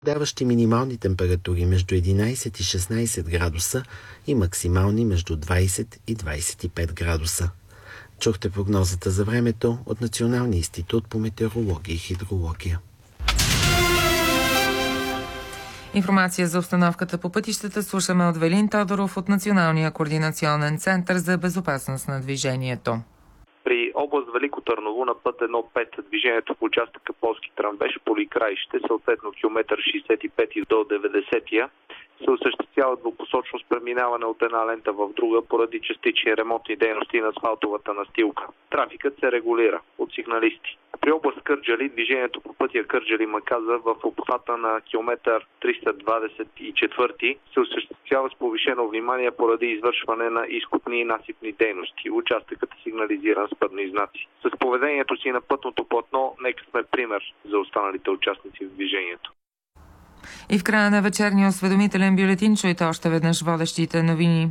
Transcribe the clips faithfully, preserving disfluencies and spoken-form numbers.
даващи минимални температури между единайсет и шестнайсет градуса и максимални между двайсет и двайсет и пет градуса. Чухте прогнозата за времето от Националния институт по метеорология и хидрология. Информация за обстановката по пътищата слушаме от Велин Тодоров от Националния координационен център за безопасност на движението. При област Велико Търново на път едно пет движението в участъка Полски Тръмбеш Поликраище, съответно километър шейсет и пет до деветдесет, се осъществява двупосочно с преминаване от една лента в друга поради частични ремонтни дейности на асфалтовата настилка. Трафикът се регулира от сигналисти. При област Кърджали движението по пътя Кърджали-Маказа в обхвата на километър триста двадесет и четири се осъществява с повишено внимание поради извършване на изкопни и насипни дейности. Участъкът е сигнализиран с пътни знаци. С поведението си на пътното платно нека сме пример за останалите участници в движението. И в края на вечерния осведомителен бюлетин чуйте още веднъж водещите новини.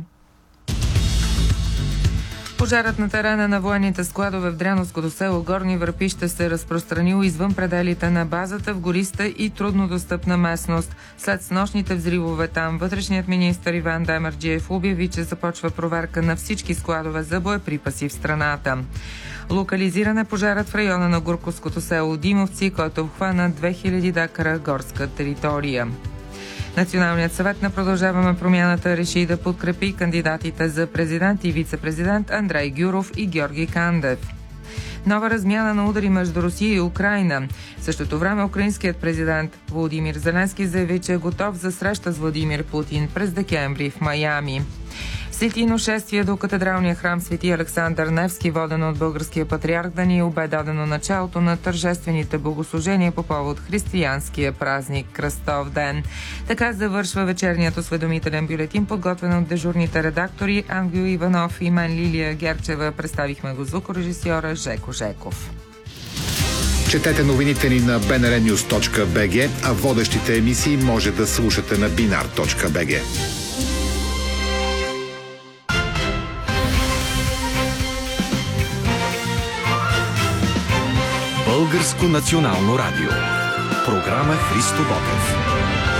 Пожарът на терена на военните складове в Дряновското село Горни Върпище се разпространил извън пределите на базата в гориста и труднодостъпна местност. След снощните взривове там, вътрешният министър Иван Демерджиев обяви, че започва проверка на всички складове за боеприпаси в страната. Локализиран е пожарът в района на Гурковското село Димовци, който обхвана две хиляди декара горска територия. Националният съвет на Продължаваме промяната реши да подкрепи кандидатите за президент и вице-президент Андрей Гюров и Георги Кандев. Нова размяна на удари между Русия и Украйна. В същото време украинският президент Володимир Зеленски заяви, че е готов за среща с Владимир Путин през декември в Майами. Светийно шествие до катедралния храм Свети Александър Невски, водено от българския патриарх Даниил, бе дадено началото на тържествените богослужения по повод християнския празник Кръстов ден. Така завършва вечерният осведомителен бюлетин, подготвен от дежурните редактори Ангел Иванов и мен Лилия Герчева. Представихме го звукорежисьора Жеко Жеков. Четете новините ни на би ен ар нюз точка би джи, а водещите емисии може да слушате на бинар точка би джи. Българско национално радио. Програма Христо Ботев.